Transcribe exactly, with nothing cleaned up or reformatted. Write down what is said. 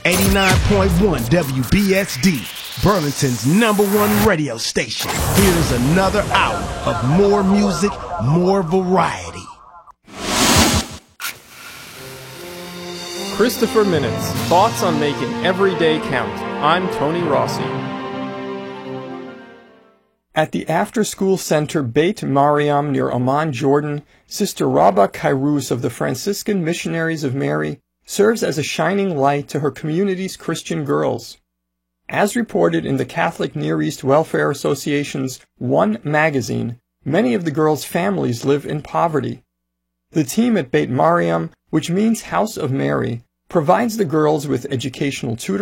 eighty-nine point one W B S D, Burlington's number one radio station. Here's another hour of more music, more variety. Christopher Minutes, thoughts on making every day count. I'm Tony Rossi. At the after-school center Beit Mariam near Amman, Jordan, Sister Rabba Kairuz of the Franciscan Missionaries of Mary serves as a shining light to her community's Christian girls. As reported in the Catholic Near East Welfare Association's One magazine, many of the girls' families live in poverty. The team at Beit Mariam, which means House of Mary, provides the girls with educational tutoring,